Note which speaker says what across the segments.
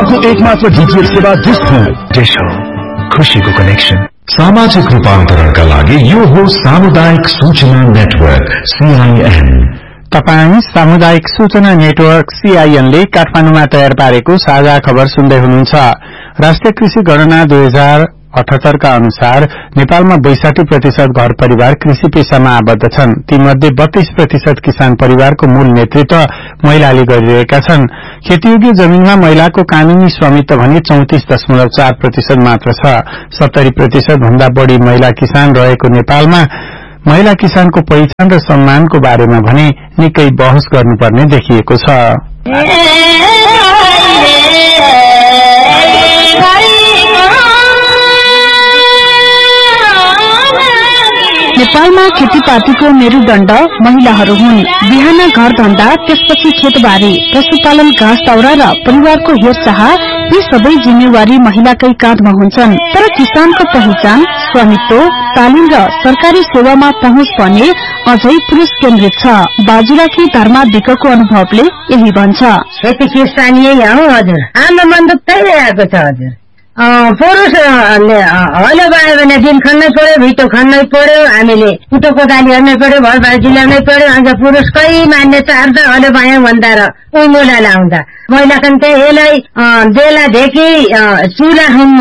Speaker 1: नेपालको एकमात्र डीटीएच सेवा डिश हो। डिश हो खुशीको कनेक्सन।
Speaker 2: सामाजिक रूपान्तरणका लागि यो हो सामुदायिक सूचना नेटवर्क CIN।
Speaker 3: तपाई सामुदायिक सूचना नेटवर्क CIN ले काठमाडौँमा तयार पारेको साझा खबर सुन्दै हुनुहुन्छ। राष्ट्रिय कृषि गणना 2078 का अनुसार नेपालमा 62% घर परिवार कृषि पेशामा आबद्ध छन्। तीमध्ये 32% किसान परिवारको मूल नेतृत्व महिलाले गरिरहेका छन्। खेतीयोग्य जमीनमा महिलाको कानूनी स्वामित्व भने 34.4% मात्र छ। 70% भन्दा बढ़ी महिला किसान रहेको नेपालमा महिला किसानको पहिचान र सम्मानको बारेमा भने निकै बहस गर्नुपर्ने देखिएको छ।
Speaker 4: नेपालमा खेतीपातीको मेरुदण्ड महिलाहरू हुन्। बिहान घर धन्दा, त्यसपछि खेतबारी, पशुपालन, घाँस दाउरा र परिवारको हेरचाह यी सबै जिम्मेवारी महिलाकै काँधमा हुन्छन्। तर किसानको पहिचान, स्वामित्व, तालिम र सरकारी सेवामा पहुँच भने अझै पुरुष केन्द्रित छ। बाजुराकी धर्मा विकको अनुभवले यही भन्छ।
Speaker 5: खेती किसानी हो हजुर, हाम्रो मन दुख्दै आएको छ हजुर। पुरुषले हलो बायो भने दिन खन्नै पर्यो, भिटो खन्नै पर्यो, हामीले कुटो कोदाली हेर्नै पर्यो, भरभाजी ल्याउनै पर्यो। अन्त पुरुषकै मान्यता अर्थ हलो बायो भन्दा र उमुला लाउँदा महिलाको चाहिँ यसलाई बेलादेखि चुलासम्म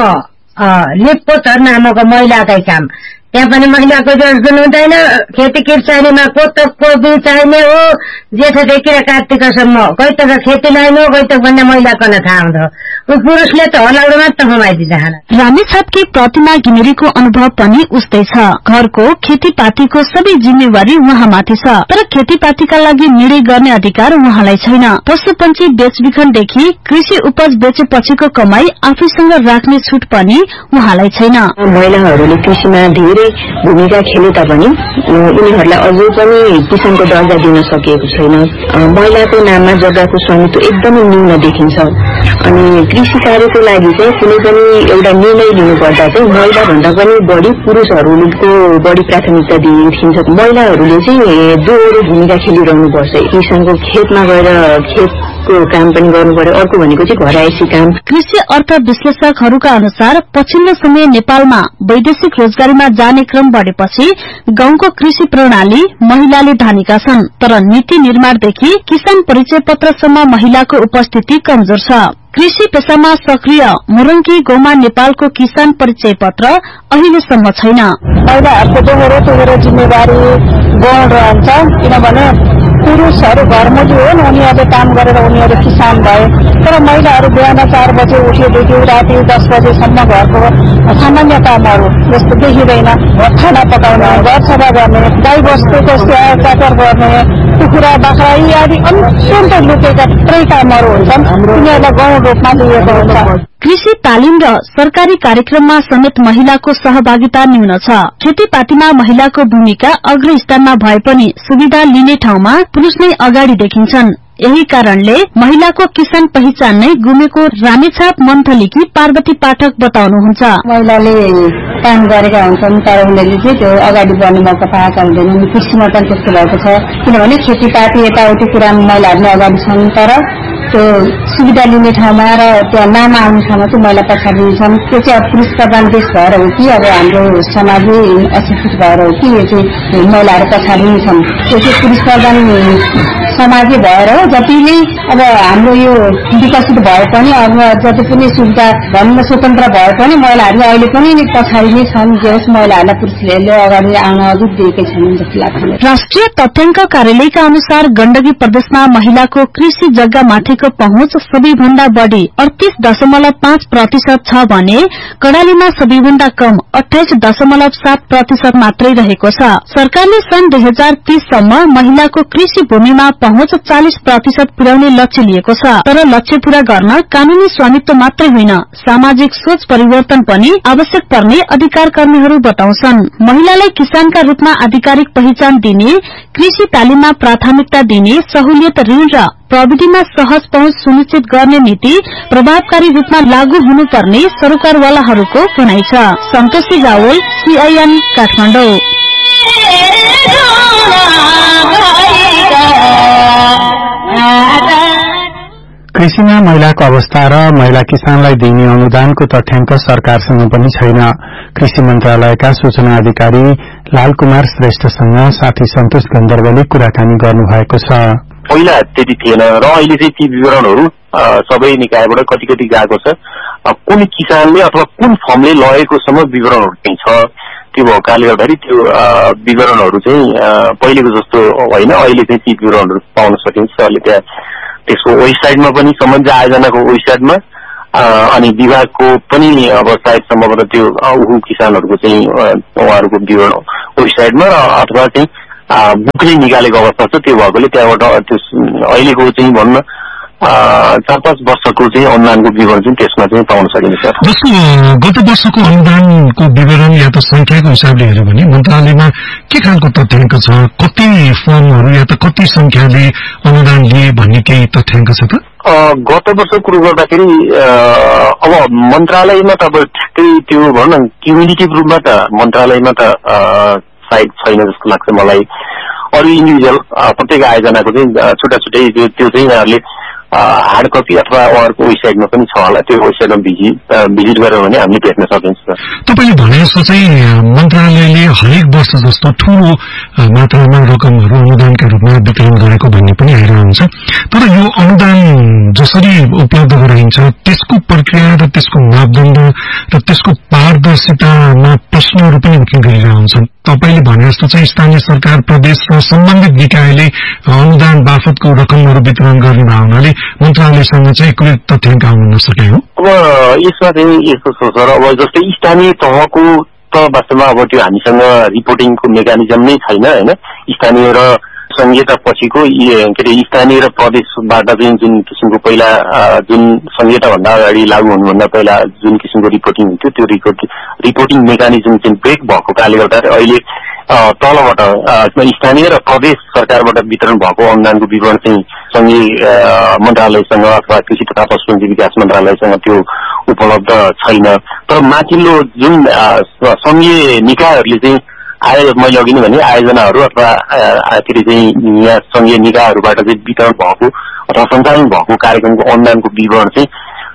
Speaker 5: लिपपोतर नामक महिलाकै काम। त्यहाँ पनि महिलाको जोड हुँदैन। खेती किसानीमा कोतकको बिउ चाहिने हो, जेठदेखि र कार्तिकसम्म। कोही त खेती लाइन हो, कोही त भन्ने महिलाको न थाहा हुँदो। पुरुषले त हलाउडो मात्र घुमाइदिन्छ।
Speaker 4: रामेछापकी प्रतिमा घिमिरेको अनुभव पनि उस्तै छ। घरको खेतीपातीको सबै जिम्मेवारी उहाँमाथि छ, तर खेतीपातीका लागि निर्णय गर्ने अधिकार उहाँलाई छैन। पशुपन्छी बेचबिखनदेखि कृषि उपज बेचेपछिको कमाई आफैसँग राख्ने छुट पनि उहाँलाई छैन।
Speaker 6: महिलाहरूले कृषिमा धेरै भूमिका खेले तापनि उनीहरूलाई अझै पनि किसानको दर्जा दिन सकिएको छैन। महिलाको नाममा जग्गाको स्वामित्व एकदमै न्यून देखिन्छ। अनि कृषि कार्यको लागि चाहिँ कुनै पनि एउटा निर्णय लिनुपर्दा चाहिँ महिला भन्दा पनि बढी पुरुषहरूको बढी प्राथमिकता दिइन्छ। महिलाहरूले चाहिँ दोहोरो भूमिका खेलिरहनु पर्छ। किसानको खेतमा गएर खेतको काम पनि गर्नु पर्यो, अर्को भनेको चाहिँ घरायसी काम।
Speaker 4: कृषि अर्थ विश्लेषकहरूका अनुसार पछिल्लो समय नेपालमा वैदेशिक रोजगारीमा जाने क्रम बढ़ेपछि गाउँको कृषि प्रणाली महिलाले धानेका छन्। तर नीति निर्माणदेखि किसान परिचय पत्रसम्म महिलाको उपस्थिति कमजोर छ। कृषि पेशामा सक्रिय मुरङ्की गाउँमा नेपालको किसान परिचय पत्र अहिलेसम्म छैन।
Speaker 7: महिलाहरूको दोहोरो जिम्मेवारी गौण रहन्छ, किनभने पुरुषहरू घरमुली हो, उनीहरूले काम गरेर उनीहरू किसान भए। तर महिलाहरू बिहान 4 बजे उठेदेखि राति 10 बजेसम्म घरको सामान्य कामहरू जस्तो देखिँदैन। खाना पकाउने, घर सफा गर्ने, गाई बस्तुको स्याहार चाकर गर्ने, कुखुरा बाख्रा यी आदि अत्यन्त लुकेका थुप्रै कामहरू हुन्छन्। उनीहरूलाई गौण रूपमा लिएको हुन्छ।
Speaker 4: कृषि तालिम र सरकारी कार्यक्रममा समेत महिलाको सहभागिता न्यून छ। खेतीपातीमा महिलाको भूमिका अग्र स्थानमा भए पनि सुविधा लिने ठाउँमा पुरुष नै अगाडि देखिन्छन्। यही कारणले महिलाको किसान पहिचान नै गुमेको रामेछाप मन्थलीकी पार्वती पाठक बताउनुहुन्छ।
Speaker 5: महिलाले काम गरेका हुन्छन्, तर उनीहरूले चाहिँ त्यो अगाडि बढ्ने मौका पाएका हुँदैनन्। कृषिमा पनि त्यस्तो भएको छ, किनभने खेतीपाती यताउति कुरामा महिलाहरू नै अगाडि छन्, तर त्यो सुविधा लिने ठाउँमा र त्यहाँ नाम आउने ठाउँमा चाहिँ महिला पछाडि छन्। त्यो चाहिँ अब पुरुष प्रधान देश भएर हो कि अब हाम्रो समाजै अशिक्षित भएर हो कि यो चाहिँ महिलाहरू पछाडि नै छन्। त्यो चाहिँ पुरुष प्रधान समाजै भएर हो। जति नै अब हाम्रो यो विकसित भए पनि, अब जति पनि सुविधा भन्न स्वतन्त्र भए पनि महिलाहरू अहिले पनि पछाडि नै छन्। जे होस् महिलाहरूलाई पुरुषले अगाडि आउन अझै दिएकै छैनन् जस्तो लाग्छ।
Speaker 4: राष्ट्रिय तथ्याङ्क कार्यालयका अनुसार गण्डकी प्रदेशमा महिलाको कृषि जग्गामाथिको पहुँच सबैभन्दा बढ़ी 38.5% छ भने कर्णालीमा सबैभन्दा कम 28.7% मात्रै रहेको छ। सरकारले सन् 2030 सम्म महिलाको कृषि भूमिमा पहुँच 40% पुर्याउने लक्ष्य लिएको छ। तर लक्ष्य पूरा गर्न कानूनी स्वामित्व मात्रै होइन, सामाजिक सोच परिवर्तन पनि आवश्यक पर्ने अधिकार कर्मीहरू बताउँछन्। महिलालाई किसानका रूपमा आधिकारिक पहिचान दिने, कृषि तालिममा प्राथमिकता दिने, सहुलियत ऋण र प्रविधिमा सहज पहुँच सुनिश्चित गर्ने नीति प्रभावकारी रूपमा लागू हुनुपर्ने सरकारवालाहरूको भनाइ छ। सन्तोषी रावल, CIN, काठमाडौँ।
Speaker 3: कृषिमा महिलाको अवस्था र महिला किसानलाई दिइने अनुदानको तथ्याङ्क सरकारसँग पनि छैन। कृषि मन्त्रालयका सूचना अधिकारी लालकुमार श्रेष्ठसँग साथी सन्तोष गन्धर्वले कुराकानी गर्नुभएको छ।
Speaker 8: पहिला त्यति थिएन र अहिले चाहिँ ती विवरणहरू सबै निकायबाट कति कति गएको छ। कुन किसानले अथवा कुन फर्मले लगेकोसम्म विवरणहरू चाहिँ छ। त्यो भएको कारणले गर्दाखेरि त्यो विवरणहरू चाहिँ पहिलेको जस्तो होइन। अहिले चाहिँ ती विवरणहरू पाउन सकिन्छ। अहिले त्यहाँ त्यसको वेबसाइटमा पनि सम्बन्धित आयोजनाको वेबसाइटमा अनि विभागको पनि अब सायद सम्भवतः त्यो किसानहरूको चाहिँ उहाँहरूको विवरण वेबसाइटमा अथवा चाहिँ बुकले निकालेको अवस्था छ। त्यो भएकोले त्यहाँबाट त्यो अहिलेको चाहिँ भन्न 4-5 वर्षको चाहिँ अनुदानको विवरण चाहिँ त्यसमा चाहिँ पाउन सकिन्छ।
Speaker 9: जस्तो गत वर्षको अनुदानको विवरण या त संख्याको हिसाबले हेर्यो भने मन्त्रालयमा के खालको तथ्याङ्क छ? कति फर्महरू या त कति संख्याले अनुदान लिए भन्ने केही तथ्याङ्क छ त?
Speaker 8: गत वर्षको कुरो गर्दाखेरि अब मन्त्रालयमा त अब ठ्याक्कै त्यो भनौँ न क्युमुलेटिभ रूपमा त मन्त्रालयमा त सायद छैन जस्तो लाग्छ मलाई। अरू इन्डिभिजुअल प्रत्येक आयोजनाको चाहिँ छुट्टा छुट्टै त्यो चाहिँ यहाँहरूले हार्ड कपी अथवा उहाँहरूको वेबसाइटमा पनि छ होला। त्यो वेबसाइटमा भिजिट गर्यो भने हामीले भेट्न सकिन्छ।
Speaker 9: तपाईँले भने जस्तो चाहिँ मन्त्रालयले हरेक वर्ष जस्तो ठूलो मात्रामा रकमहरू अनुदानका रूपमा वितरण गरेको भन्ने पनि आइरहन्छ। तर यो अनुदान जसरी उपलब्ध गराइन्छ त्यसको प्रक्रिया र त्यसको मापदण्ड र त्यसको पारदर्शितामा प्रश्नहरू पनि उठ्ने गरिरहन्छन्। तपाईँले भने जस्तो चाहिँ स्थानीय सरकार, प्रदेश र सम्बन्धित निकायले अनुदान बापतको रकमहरू वितरण गर्ने भावनाले मन्त्रालयसँग चाहिँ कुनै तथ्याङ्क आउन नसके हो।
Speaker 8: अब यसमा चाहिँ यस्तो छ सर, अब जस्तै स्थानीय तहको त वास्तवमा अब त्यो हामीसँग रिपोर्टिङको मेकानिजम नै छैन होइन। स्थानीय र संहिता पछिको के अरे स्थानीय र प्रदेशबाट चाहिँ जुन किसिमको पहिला जुन संहिता भन्दा अगाडि लागू हुनुभन्दा पहिला जुन किसिमको रिपोर्टिङ हुन्थ्यो त्यो रिपोर्टिङ मेकानिजम चाहिँ ब्रेक भएको कारणले गर्दा अहिले तलबाट स्थानीय र प्रदेश सरकारबाट वितरण भएको अनुदानको विवरण चाहिँ संघीय मन्त्रालयसँग अथवा कृषि तथा पशुपन्छी विकास मन्त्रालयसँग त्यो उपलब्ध छैन। तर माथिल्लो जुन संघीय निकायहरूले चाहिँ मैले अघि नै भने आयोजनाहरू अथवा के अरे चाहिँ यहाँ संघीय निकायहरूबाट चाहिँ वितरण भएको अथवा सञ्चालन भएको कार्यक्रमको अनुदानको विवरण चाहिँ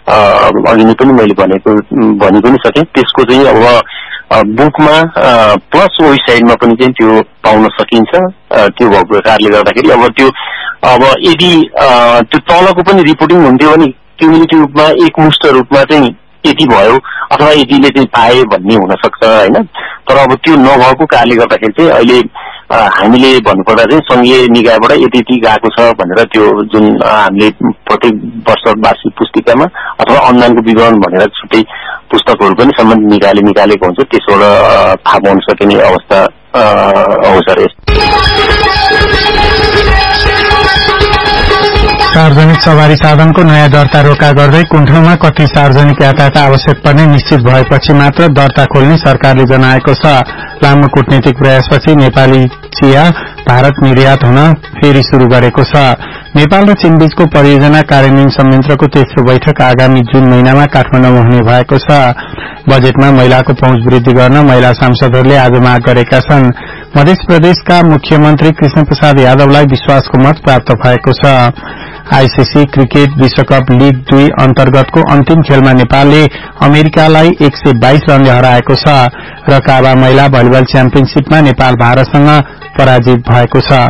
Speaker 8: अघि नै पनि मैले भनि पनि सकेँ। त्यसको चाहिँ अब बुकमा प्लस वेबसाइटमा पनि चाहिँ त्यो पाउन सकिन्छ। त्यो भएको कारणले गर्दाखेरि अब यदि त्यो तलको पनि रिपोर्टिङ हुन्थ्यो भने क्युमुलेटिभ रूपमा एकमुष्ट रूपमा चाहिँ यति भयो अथवा यतिले चाहिँ पाए भन्ने हुन सक्छ होइन। तर अब त्यो नभएको कारणले गर्दाखेरि चाहिँ अहिले हामीले भन्नुपर्दा चाहिँ संघीय निकायबाट यति गएको छ भनेर त्यो जुन हामीले प्रत्येक वर्ष वार्षिक पुस्तिकामा अथवा अनुदानको विवरण भनेर छुट्टै पुस्तकहरू पनि सम्बन्धित निकायले निकालेको हुन्छ। त्यसबाट थाहा पाउन सकिने अवस्था हो सर।
Speaker 3: सार्वजनिक सवारी साधनको नयाँ दर्ता रोका गर्दै कुण्ठोमा कति सार्वजनिक यातायात आवश्यक पर्ने निश्चित भएपछि मात्र दर्ता खोल्ने सरकारले जनाएको छ। लामो कूटनीतिक प्रयासपछि नेपाली चिया भारत निर्यात हुन फेरि शुरू गरेको छ। नेपाल र चीनबीचको परियोजना कार्यान्वयन संयन्त्रको तेस्रो बैठक आगामी जुन महिनामा काठमाडौँमा हुने भएको छ। बजेटमा महिलाको पहुँच वृद्धि गर्न महिला सांसदहरूले आज माग गरेका छन्। मध्य प्रदेशका मुख्यमन्त्री कृष्ण प्रसाद यादवलाई विश्वासको मत प्राप्त भएको छ। आईसीसी क्रिकेट विश्वकप लीग 2 अन्तर्गतको अन्तिम खेलमा नेपालले अमेरिकालाई 122 रनले हराएको छ र काबा महिला भलिबल च्याम्पियनशीपमा नेपाल भारतसँग पराजित भएको छ।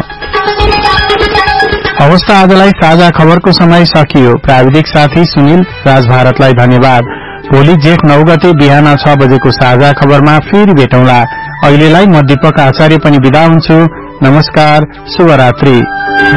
Speaker 3: अवस्था आजलाई साझा खबरको समय सकियो। प्राविधिक साथी सुनिल राज भारतलाई धन्यवाद। भोलि जेठ 9 गते बिहान 6 बजेको साझा खबरमा फेरि भेटौँला। अहिलेलाई म दीपक आचार्य पनि बिदा हुन्छु। नमस्कार, शुभरात्रि।